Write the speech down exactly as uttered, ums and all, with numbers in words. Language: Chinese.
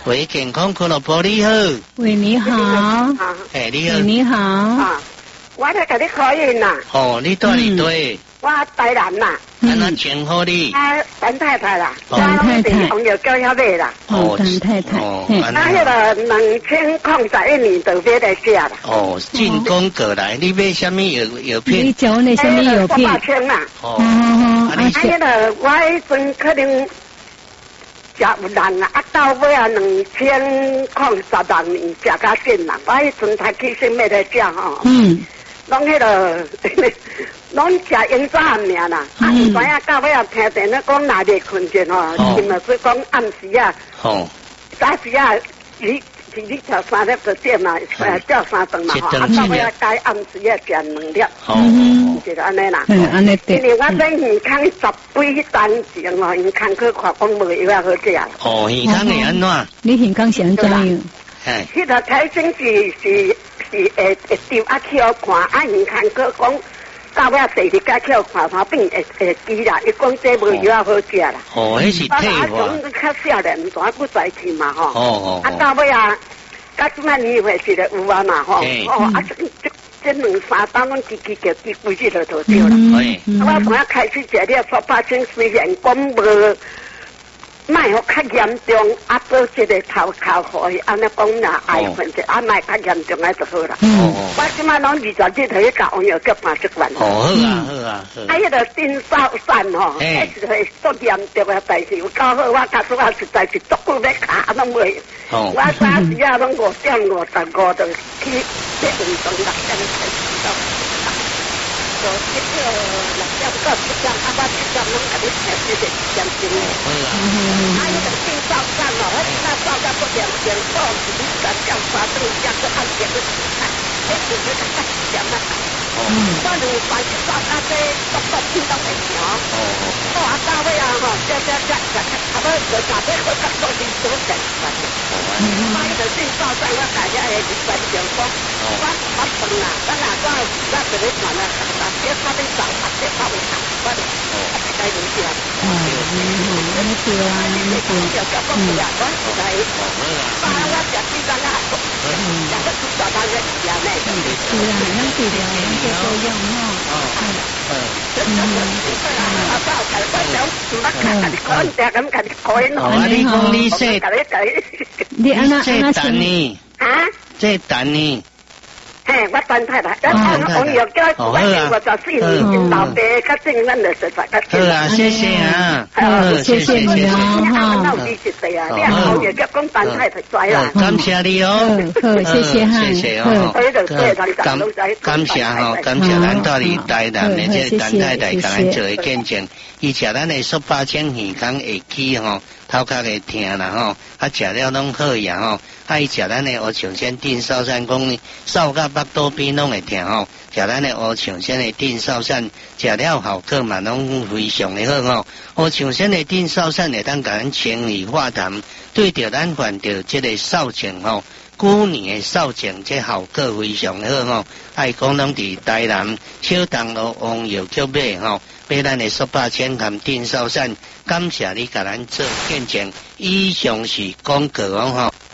喂，健康俱乐部你好。 喂，你好。 哎，你好。 你好。 啊，我来给你考验呐。 哦，你到底对？ 我台南呐。 安那称呼你？ 啊，陈太太啦。 陈太太。 朋友叫遐买啦。 哦，陈太太。 哦， 啊，迄个两千零十一年就买来食啦。 哦，进贡过来，你买什么药药片？ 你叫那什么药片？ 八千啦。 哦。 啊，你迄个我迄阵可能。食有人啊，啊到尾啊两千零十六年食较紧啦，我迄阵才起身要来食吼。嗯。拢迄个，拢食烟早暗尔啦，啊唔知影到尾啊听电咧讲哪日困觉吼，是咪说讲暗时啊？哦。早时啊，你是你食三粒就点嘛，叫三顿嘛吼，啊到尾啊该暗时啊食两粒。哦。就是安尼啦。嗯，安尼对。因为我在健康十几单前哦，健康去看讲无药啊好食。 哦，健康会安怎？ 你健康是安怎样？ 哎。 迄个台生是是是会会丢啊去我看，啊健康去讲到尾第二届去我看，他病会会记啦，伊讲这无药啊好食啦。 哦，迄是退化。 啊，从较少年唔大不在去嘛吼。 哦哦。 啊，到尾啊，甲即摆年岁是咧有啊嘛吼。哦，啊这这。这两三单阮支支叫支规矩就就对啦。我刚啊开始食了说八千，虽然讲无，卖好较严重，啊，做一个头壳可以安尼讲啦，爱分者啊，卖较严重啊就好啦。我即摆拢二十日头去教药叫半食完。 哦，好啊，好啊，好。 啊，迄个丁少散吼，迄是会足严重啊，但是有搞好，我家属啊实在是足久要卡，拢袂。我早时啊，拢五点五十五就去做运动，六点开始到，就这个六点到七点，啊，我七点拢甲你听这个点钟的。啊，迄个丁少散哦，我那早到不点钟到，是你三点三顿加个按点个时间，迄是要甲八点啊。我两班一早啊，这足足天都会行。哦。到啊到尾啊吼，这这这这，啊尾就咖啡喝到到时多点。买的订到在我大家的日本上讲，我我笨啦，咱哪个咱这里传啊，大家他们找他这他们看，我的该怎么讲？哦，嗯，你对啊，你对，就叫我不要，我不来，把我讲几张啊，讲个多少单个钱呢？是啊，咱对了，咱这都用哈。哦，嗯，嗯，啊，到改我想做乜看，你讲这咁咁可以喏。 哦，你讲你说。 你安那安那等你啊？ 这等你。 嘿，我等太太，我我我要叫我我十四年老爸较正，咱就实在较正。 好啊，谢谢啊， 好，谢谢你啊，哈。 好，谢谢啊，你好也叫讲等太太在啦。 感谢你哦， 好，谢谢哈， 谢谢哦，感感谢哈，感谢咱到你台南的这等太太，甲咱做个见证，伊食咱的十八千健康会起吼。头壳会疼啦吼，啊食了拢好呀吼，啊伊食咱的乌象仙定少散讲扫甲腹肚边拢会疼吼，食咱的乌象仙的定少散，食了效果嘛拢非常的好吼。乌象仙的定少散会当甲咱清理化痰，对着咱患着这个扫症吼，古年的扫症这效果非常好吼。爱讲拢伫台南小东路王药局买吼。买咱的十八千含定少散，感谢你甲咱做见证，以上是广告吼。